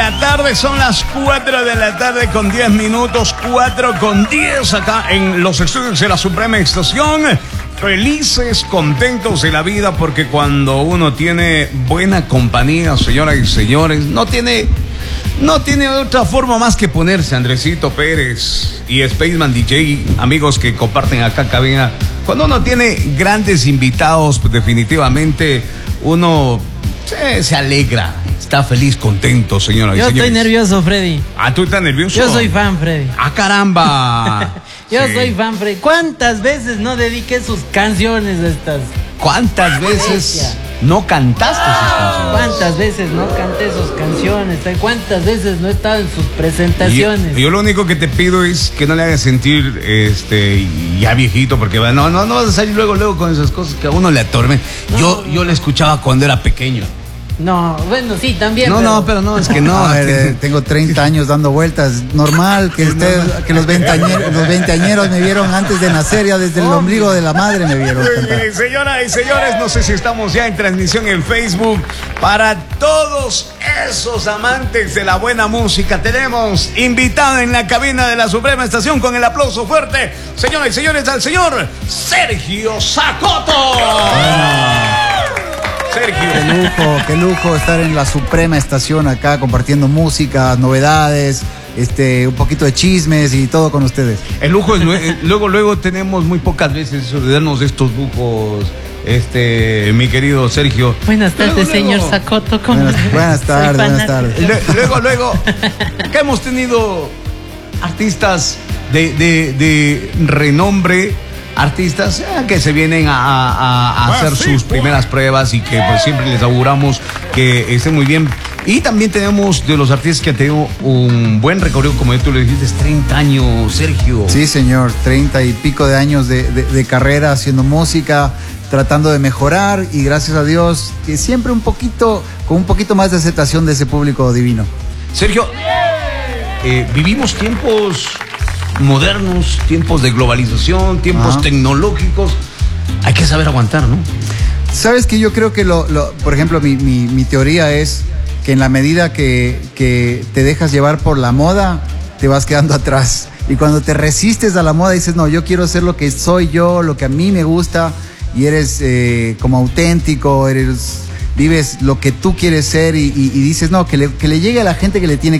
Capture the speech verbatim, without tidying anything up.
la tarde, son las cuatro de la tarde con diez minutos, cuatro con diez acá en los estudios de la Suprema Estación. Felices, contentos de la vida, porque cuando uno tiene buena compañía, señoras y señores, no tiene, no tiene otra forma más que ponerse. Andresito Pérez y Spaceman D J, amigos que comparten acá cabina. Cuando uno tiene grandes invitados, pues definitivamente uno se, se alegra, está feliz, contento, señoras y Yo señores. estoy nervioso, Freddy. Ah, ¿tú estás nervioso? Yo soy fan, Freddy. ¡Ah, caramba! Yo Sí. soy fan, Freddy. ¿Cuántas veces no dediqué sus canciones estas? ¿Cuántas veces no cantaste sus canciones? ¿Cuántas veces no canté sus canciones? ¿Cuántas veces no he estado en sus presentaciones? Yo, yo lo único que te pido es que no le hagas sentir este ya viejito, porque no, no, no vas a salir luego, luego con esas cosas que a uno le atormen. No, yo, no. yo le escuchaba cuando era pequeño. No, bueno, sí, también. No, pero... no, pero no, es que no. A ver, eh, tengo treinta años dando vueltas. Normal que usted, que los veinteañeros, los veinteañeros me vieron antes de nacer, ya desde el ombligo de la madre me vieron cantar. Eh, Señoras y señores, no sé si estamos ya en transmisión en Facebook. Para todos esos amantes de la buena música, tenemos invitado en la cabina de la Suprema Estación con el aplauso fuerte, señoras y señores, al señor Sergio Zacoto. Sergio. Qué lujo, qué lujo estar en la Suprema Estación acá compartiendo música, novedades, este, un poquito de chismes y todo con ustedes. El lujo es lue- luego, luego tenemos muy pocas veces eso de darnos estos lujos, este, mi querido Sergio. Buenas tardes, Luego, luego, señor Zacoto. ¿Cómo Buenas, está? buenas Soy tardes, buenas fanática. tardes. Le- luego, luego, que hemos tenido artistas de, de, de renombre, artistas eh, que se vienen a, a- a hacer sus primeras pruebas y que pues siempre les auguramos que estén muy bien. Y también tenemos de los artistas que han tenido un buen recorrido, como tú le dijiste, treinta años, Sergio. Sí, señor, treinta y pico de años de, de- de carrera haciendo música, tratando de mejorar y gracias a Dios que siempre un poquito, con un poquito más de aceptación de ese público divino. Sergio, eh, vivimos tiempos modernos, tiempos de globalización, tiempos Ajá. tecnológicos. Hay que saber aguantar, ¿no? Sabes que yo creo que, lo, lo- por ejemplo, mi, mi- mi teoría es que en la medida que, que te dejas llevar por la moda, te vas quedando atrás. Y cuando te resistes a la moda, dices, no, yo quiero ser lo que soy yo, lo que a mí me gusta, y eres eh, como auténtico, eres, vives lo que tú quieres ser y, y- y dices, no, que le, que le llegue a la gente que le tiene